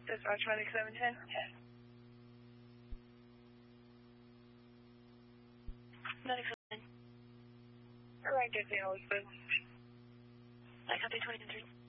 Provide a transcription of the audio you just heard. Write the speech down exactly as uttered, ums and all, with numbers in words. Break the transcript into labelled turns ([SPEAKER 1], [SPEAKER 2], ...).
[SPEAKER 1] Dispatch Medic seven ten.
[SPEAKER 2] Medic seven ten.
[SPEAKER 1] Right, get the Elizabeth.
[SPEAKER 2] I copy twenty ten three.